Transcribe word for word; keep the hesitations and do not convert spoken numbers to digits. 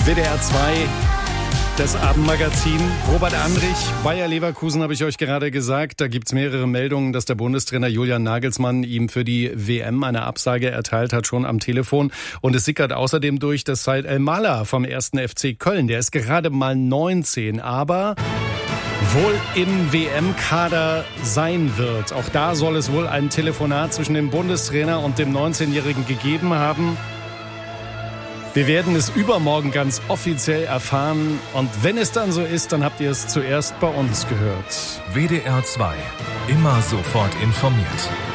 W D R zwei, das Abendmagazin. Robert Andrich, Bayer Leverkusen, habe ich euch gerade gesagt. Da gibt's mehrere Meldungen, dass der Bundestrainer Julian Nagelsmann ihm für die W M eine Absage erteilt hat, schon am Telefon. Und es sickert außerdem durch, dass Said El-Mala vom ersten F C Köln, der ist gerade mal neunzehn, aber wohl im W M-Kader sein wird. Auch da soll es wohl ein Telefonat zwischen dem Bundestrainer und dem neunzehnjährigen gegeben haben. Wir werden es übermorgen ganz offiziell erfahren. Und wenn es dann so ist, dann habt ihr es zuerst bei uns gehört. W D R zwei. Immer sofort informiert.